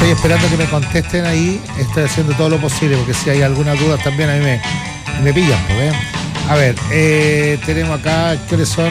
estoy esperando que me contesten ahí. Estoy haciendo todo lo posible, porque si hay algunas dudas también a mí me pillan, pues, ¿eh? A ver, tenemos acá, ¿cuáles son?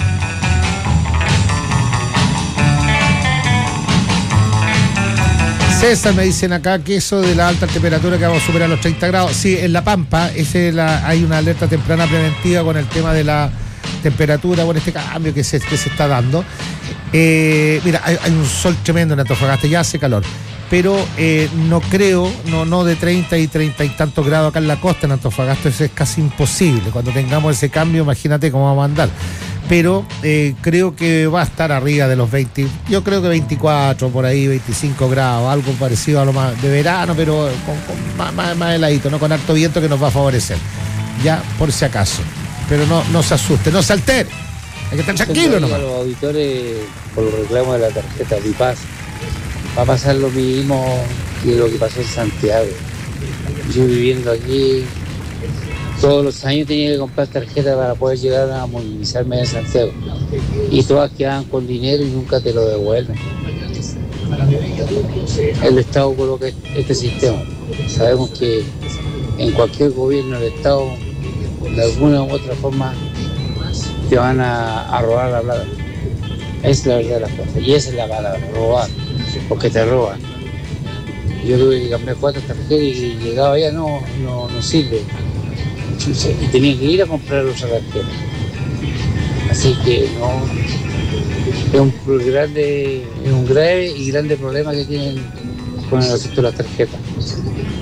César, me dicen acá que eso de la alta temperatura que vamos a superar los 30 grados. Sí, en La Pampa hay una alerta temprana preventiva con el tema de la temperatura, con este cambio que se está dando. Mira, hay un sol tremendo en Antofagasta, ya hace calor, pero no creo, no de 30 y y tantos grados acá en la costa en Antofagasta, eso es casi imposible. Cuando tengamos ese cambio, imagínate cómo vamos a andar. Pero creo que va a estar arriba de los 20, yo creo que 24 por ahí, 25 grados, algo parecido a lo más de verano, pero con más heladito, ¿no? Con harto viento que nos va a favorecer, ya por si acaso. Pero no se asuste, no se altere, hay que estar tranquilo nomás. Los auditores, por los reclamos de la tarjeta Bipaz, va a pasar lo mismo que lo que pasó en Santiago. Yo viviendo aquí, todos los años tenía que comprar tarjeta para poder llegar a movilizarme en Santiago. Y todas quedaban con dinero y nunca te lo devuelven. El Estado coloca este sistema. Sabemos que en cualquier gobierno del Estado, de alguna u otra forma, te van a robar la plata. Esa es la verdad de las cosas. Y esa es la palabra, robar. Porque te roban. Yo tuve que cambiar 4 tarjetas y llegaba allá, no sirve. Y tenía que ir a comprar otra tarjeta. Así que es un grave y grande problema que tienen con el asunto de las tarjetas.